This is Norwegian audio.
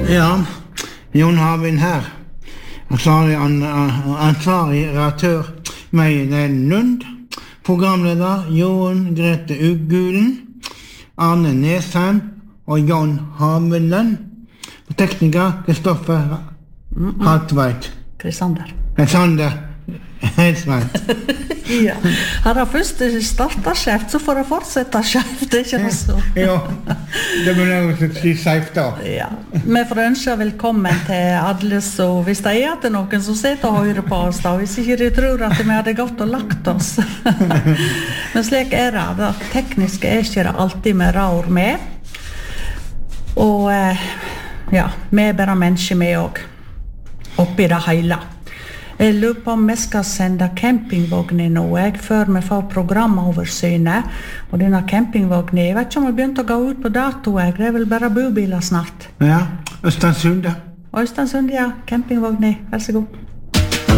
Ja, Jon Havin her. Ansvarig redaktør Meien Lund. Programleder Jon Grete Uggulen, Arne Nesheim og Jon Haveland. Og tekniker Kristoffer Hartveit. Krisander. Helsveit. Ja. Har jeg først startet skjeft, så får jeg fortsette skjeft, det ikke det så? Ja, det må jeg si skjeft da. Ja. Vi får ønske velkommen til alle, så hvis det at det noen som sitter og hører på oss da, hvis ikke de tror at vi hadde gått og lagt oss. Men slik det, det tekniske ikke det alltid med rar med. Og ja, vi bare mennesker med også, oppi det hele. Jeg lurer på om vi skal sende campingvognen nå, før vi får programoversynet. Og denne campingvognen, jeg vet ikke om vi begynte å gå ut på dato, det vel bare bobiler snart. Ja, Østansund. Østansund, ja, campingvognen, vær så god.